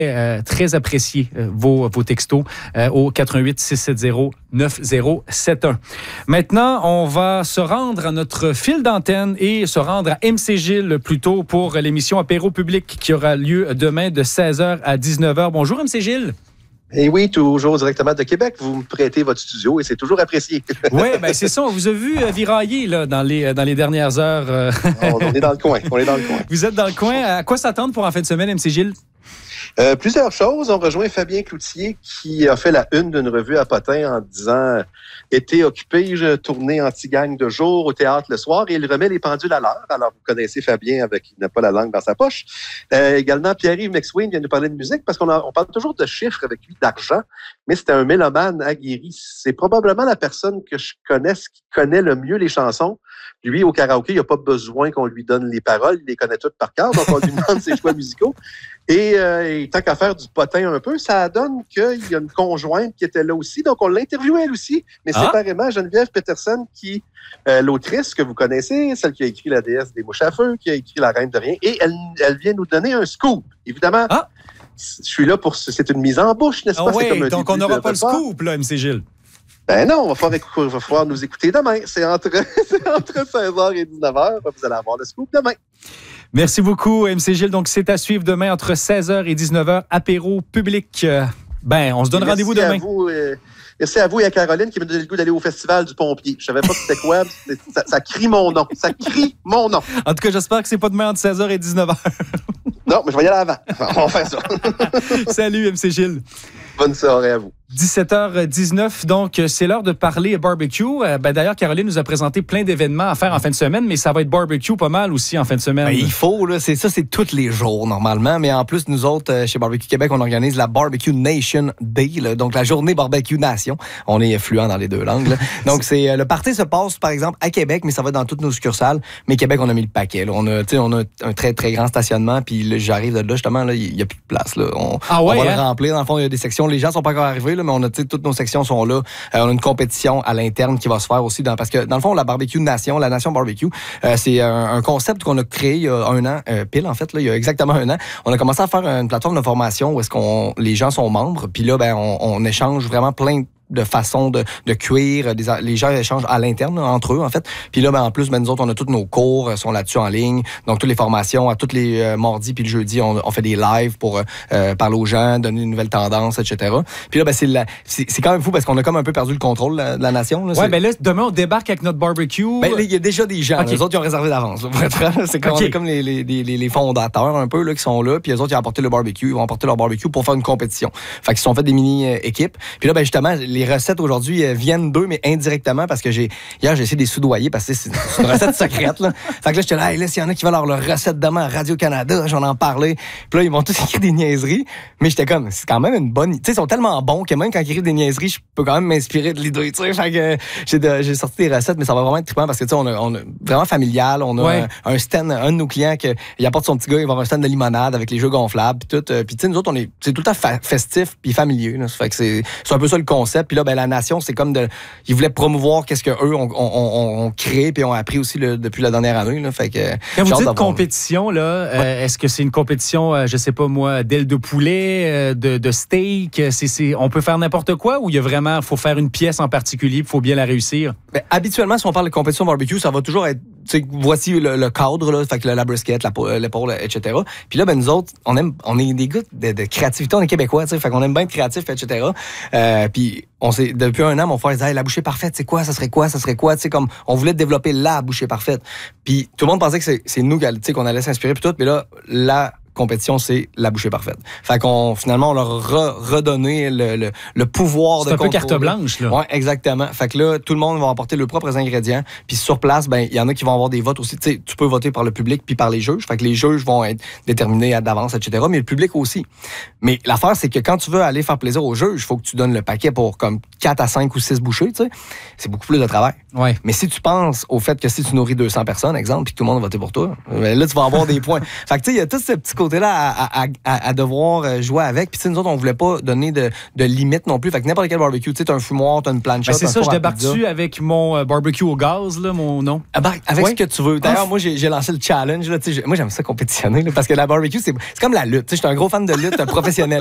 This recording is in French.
très apprécié vos textos au 88 670 9071. Maintenant, on va se rendre à notre fil d'antenne et se rendre à MC Gilles plutôt pour l'émission Apéro Public qui aura lieu demain de 16h à 19h. Bonjour MC Gilles. Et oui, toujours directement de Québec. Vous me prêtez votre studio et c'est toujours apprécié. Oui, ben c'est ça. On vous a vu virailler là, dans les dernières heures. On est dans le coin. Vous êtes dans le coin. À quoi s'attendre pour en fin de semaine, MC Gilles? Plusieurs choses. On rejoint Fabien Cloutier qui a fait la une d'une revue à Potin en disant « Été occupé, je tournais anti-gang de jour au théâtre le soir » et il remet les pendules à l'heure. Alors, vous connaissez Fabien avec « Il n'a pas la langue dans sa poche ». Également, Pierre-Yves McSween vient nous parler de musique parce qu'on parle toujours de chiffres avec lui, d'argent, mais c'était un mélomane aguerri. C'est probablement la personne que je connaisse qui connaît le mieux les chansons. Lui, au karaoké, il n'y a pas besoin qu'on lui donne les paroles. Il les connaît toutes par cœur, donc on lui demande ses choix musicaux. Et tant qu'à faire du potin un peu, ça donne qu'il y a une conjointe qui était là aussi. Donc, on l'a interviewée elle aussi, mais séparément, Geneviève Peterson, qui l'autrice que vous connaissez, celle qui a écrit La déesse des mouches à feu, qui a écrit La reine de rien. Et elle vient nous donner un scoop. Évidemment, je suis là pour... C'est une mise en bouche, n'est-ce pas? Oui, donc on n'aura pas le scoop, là, MC Gilles. Ben non, il va falloir nous écouter demain. C'est entre 16h et 19h. Vous allez avoir le scoop demain. Merci beaucoup, MC Gilles. Donc, c'est à suivre demain entre 16h et 19h. Apéro Public. On se donne rendez-vous demain. Merci à vous et à Caroline qui m'a donné le goût d'aller au Festival du Pompier. Je savais pas c'était quoi. Ça crie mon nom. Ça crie mon nom. En tout cas, j'espère que c'est pas demain entre 16h et 19h. Non, mais je vais y aller avant. On va faire ça. Salut, MC Gilles. Bonne soirée à vous. 17h19, donc c'est l'heure de parler barbecue. D'ailleurs, Caroline nous a présenté plein d'événements à faire en fin de semaine, mais ça va être barbecue pas mal aussi en fin de semaine. Il faut, là, c'est tous les jours normalement, mais en plus, nous autres, chez Barbecue Québec, on organise la Barbecue Nation Day, là, donc la journée Barbecue Nation. On est fluent dans les deux langues. Là. Donc, le party se passe, par exemple, à Québec, mais ça va être dans toutes nos succursales. Mais Québec, on a mis le paquet. Là. On a un très, très grand stationnement, puis là, j'arrive de là, justement, il n'y a plus de place. Là. On va le remplir. Dans le fond, il y a des sections. Les gens sont pas encore arrivés, là, mais on a toutes nos sections sont là. On a une compétition à l'interne qui va se faire aussi parce que dans le fond la Barbecue Nation, la Nation Barbecue, c'est un concept qu'on a créé il y a un an pile en fait là, il y a exactement un an. On a commencé à faire une plateforme de formation où est-ce les gens sont membres, puis là on échange vraiment plein de façons de cuire. Les gens échangent à l'interne, là, entre eux, en fait. Puis là, en plus, nous autres, on a tous nos cours, sont là-dessus en ligne. Donc, toutes les formations, à tous les mardis puis le jeudi, on fait des lives pour parler aux gens, donner une nouvelle tendance, etc. Puis là, c'est quand même fou parce qu'on a comme un peu perdu le contrôle de la nation. Là, là, demain, on débarque avec notre barbecue. Il y a déjà des gens. Okay. Les autres, ils ont réservé d'avance. Pour être franc, c'est comme les fondateurs, un peu, là, qui sont là. Puis les autres, ils ont apporté le barbecue. Ils vont apporter leur barbecue pour faire une compétition. Fait qu'ils se sont fait des mini-équipes. Puis là, justement, les recettes aujourd'hui viennent d'eux, mais indirectement, parce que hier, j'ai essayé de les soudoyer, parce que c'est une recette secrète. Là. Fait que là, j'étais là, s'il y en a qui veulent leur recette demain à Radio-Canada, j'en en parlais. Puis là, ils m'ont tous écrit des niaiseries, mais j'étais comme, c'est quand même une bonne... Tu sais, ils sont tellement bons que même quand ils écrivent des niaiseries, je peux quand même m'inspirer de l'idée, tu sais. Fait que j'ai sorti des recettes, mais ça va vraiment être trippant, parce que, tu sais, on a vraiment familial, on a un stand, un de nos clients, il apporte son petit gars, il va avoir un stand de limonade avec les jeux gonflables, puis tout. Puis, tu sais, nous autres, c'est tout le temps festif puis familier, là. Fait que c'est un peu ça le concept. Puis là, la Nation, c'est comme ils voulaient promouvoir qu'est-ce qu'eux ont créé puis ont appris aussi depuis la dernière année. Là. Fait que, quand vous dites compétition, là, est-ce que c'est une compétition, je sais pas moi, d'aile de poulet, de steak? On peut faire n'importe quoi ou il y a vraiment, faut faire une pièce en particulier, il faut bien la réussir? Habituellement, si on parle de compétition barbecue, ça va toujours être, voici le cadre, là, fait que la brisket, l'épaule, etc. Puis là, nous autres, on est des gars de créativité, on est Québécois, fait qu'on aime bien être créatifs, etc. Puis depuis un an, mon frère disait, la bouchée parfaite, c'est quoi? Ça serait quoi? Tu sais, comme, on voulait développer la bouchée parfaite. Puis tout le monde pensait que c'est nous, qu'on allait s'inspirer, puis tout, mais là, la compétition, c'est la bouchée parfaite. Fait qu'on, finalement, on leur a redonné le pouvoir de contrôle. C'est un peu carte blanche, là. Ouais, exactement. Fait que là, tout le monde va apporter leurs propres ingrédients. Puis sur place, il y en a qui vont avoir des votes aussi. Tu sais, tu peux voter par le public puis par les juges. Fait que les juges vont être déterminés d'avance, etc. Mais le public aussi. Mais l'affaire, c'est que quand tu veux aller faire plaisir aux juges, il faut que tu donnes le paquet pour comme 4 à 5 ou 6 bouchées, tu sais. C'est beaucoup plus de travail. Ouais. Mais si tu penses au fait que si tu nourris 200 personnes, exemple, puis que tout le monde va voter pour toi, là, tu vas avoir des points. Fait que tu sais, il y a tout ce petit côté-là à devoir jouer avec. Puis, tu sais, nous autres, on voulait pas donner de limite non plus. Fait que n'importe quel barbecue, tu sais, t'as un fumoir, t'as une plancha. C'est ça, je débarque-tu avec mon barbecue au gaz, là, mon nom? Avec ce que tu veux. D'ailleurs, moi, j'ai lancé le challenge. Là, moi, j'aime ça compétitionner là, parce que la barbecue, c'est comme la lutte. Je suis un gros fan de lutte professionnelle.